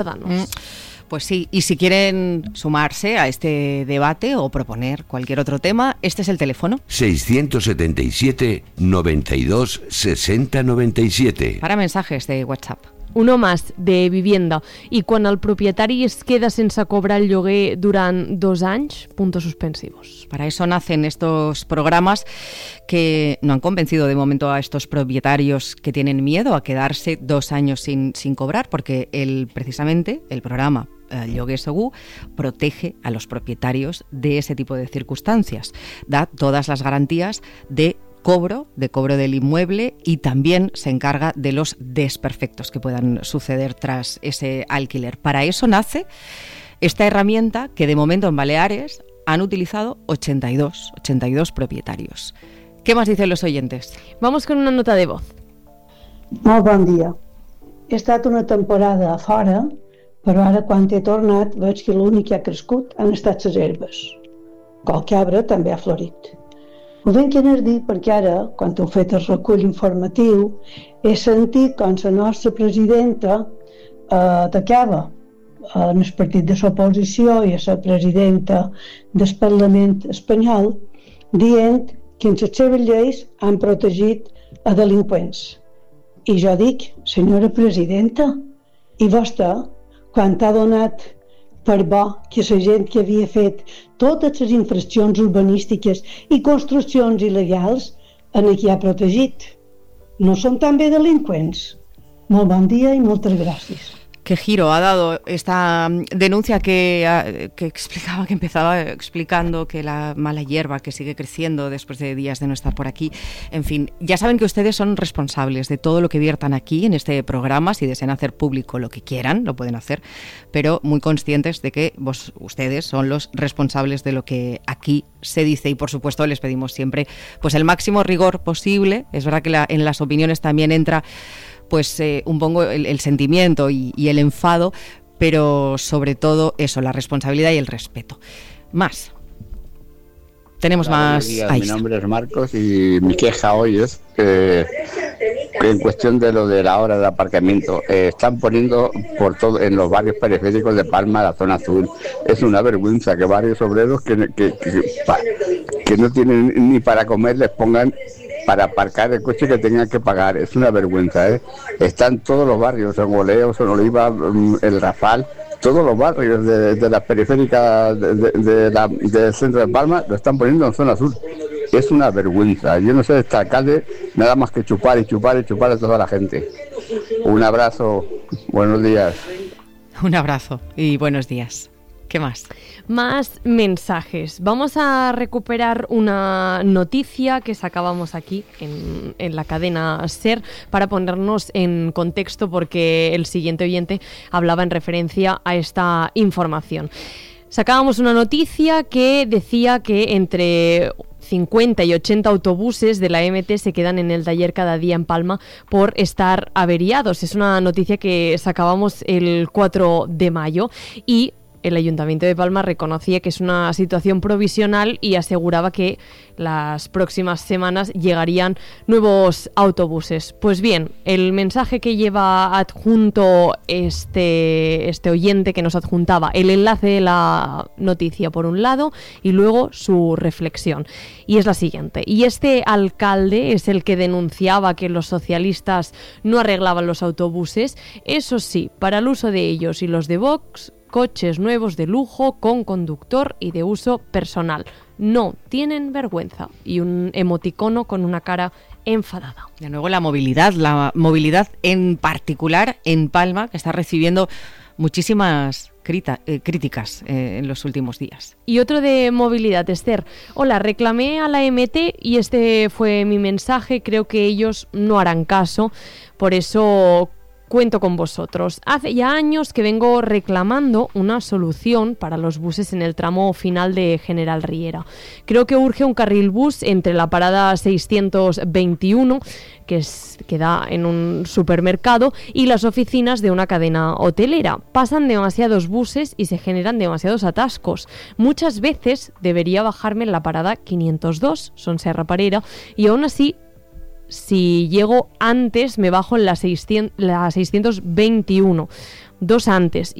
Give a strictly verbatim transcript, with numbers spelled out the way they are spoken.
Mm. Pues sí, y si quieren sumarse a este debate o proponer cualquier otro tema, este es el teléfono. seiscientos setenta y siete, noventa y dos, sesenta, noventa y siete. Para mensajes de WhatsApp. Uno más, de vivienda. I quan el propietari es queda sense cobrar el lloguer durant dos anys, puntos suspensivos. Para eso nacen estos programas que no han convencido de momento a estos propietarios que tienen miedo a quedarse dos años sin, sin cobrar, porque el, precisamente el programa el Lloguer Segur protege a los propietarios de ese tipo de circunstancias. Da todas las garantías de cobro, de cobro del inmueble, y también se encarga de los desperfectos que puedan suceder tras ese alquiler. Para eso nace esta herramienta que de momento en Baleares han utilizado ochenta y dos propietarios. ¿Qué más dicen los oyentes? Vamos con una nota de voz. Molt bon dia. He estat una temporada a fora, però ara quan he tornat veig que l'únic que ha crescut han estat les herbes. Qualque arbre també ha florit. Ho venc a dir perquè ara, quan heu fet el recull informatiu, he sentit com la nostra presidenta eh, atacava en el partit de l'oposició i a la presidenta del Parlament espanyol dient que en les seves lleis han protegit a delinqüents. I jo dic, senyora presidenta, i vostè, quan t'ha donat per bo que la gent que havia fet totes les infraccions urbanístiques i construccions il·legals en aquí ha protegit? No són també delinqüents? Molt bon dia i moltes gràcies. ¿Qué giro ha dado esta denuncia que, que explicaba, que empezaba explicando que la mala hierba que sigue creciendo después de días de no estar por aquí? En fin, ya saben que ustedes son responsables de todo lo que viertan aquí en este programa. Si desean hacer público lo que quieran, lo pueden hacer, pero muy conscientes de que vos, ustedes son los responsables de lo que aquí se dice, y por supuesto les pedimos siempre pues el máximo rigor posible. Es verdad que la, en las opiniones también entra pues eh, un poco el, el sentimiento y, y el enfado, pero sobre todo eso, la responsabilidad y el respeto. Más. Tenemos Hola, más... Días, Ahí mi está. nombre es Marcos y mi queja hoy es que, que en cuestión de lo de la hora de aparcamiento, eh, están poniendo por todo en los barrios periféricos de Palma la zona azul. Es una vergüenza que varios obreros que, que, que, pa, que no tienen ni para comer les pongan para aparcar el coche que tengan que pagar. Es una vergüenza, ¿eh? Están todos los barrios, en Oleo, Son Oliva, el Rafal, todos los barrios de, de las periféricas de, de, de la, del centro de Palma lo están poniendo en zona azul. Es una vergüenza. Yo no sé, este alcalde nada más que chupar y chupar y chupar a toda la gente. Un abrazo, buenos días. Un abrazo y buenos días. ¿Qué más? Más mensajes. Vamos a recuperar una noticia que sacábamos aquí en, en la cadena SER para ponernos en contexto, porque el siguiente oyente hablaba en referencia a esta información. Sacábamos una noticia que decía que entre cincuenta y ochenta autobuses de la M T se quedan en el taller cada día en Palma por estar averiados. Es una noticia que sacábamos el cuatro de mayo y el Ayuntamiento de Palma reconocía que es una situación provisional y aseguraba que las próximas semanas llegarían nuevos autobuses. Pues bien, el mensaje que lleva adjunto este, este oyente que nos adjuntaba el enlace de la noticia por un lado y luego su reflexión. Y es la siguiente. Y este alcalde es el que denunciaba que los socialistas no arreglaban los autobuses. Eso sí, para el uso de ellos y los de Vox, coches nuevos de lujo con conductor y de uso personal. No tienen vergüenza. Y un emoticono con una cara enfadada. De nuevo la movilidad, la movilidad en particular en Palma, que está recibiendo muchísimas crita, eh, críticas eh, en los últimos días. Y otro de movilidad, Esther. Hola, reclamé a la M T y este fue mi mensaje. Creo que ellos no harán caso. Por eso cuento con vosotros. Hace ya años que vengo reclamando una solución para los buses en el tramo final de General Riera. Creo que urge un carril bus entre la parada seiscientos veintiuno, que, es, que da en un supermercado, y las oficinas de una cadena hotelera. Pasan demasiados buses y se generan demasiados atascos. Muchas veces debería bajarme en la parada quinientos dos, Son Serra Parera, y aún así, si llego antes, me bajo en la, seiscientos, la seiscientos veintiuno. dos antes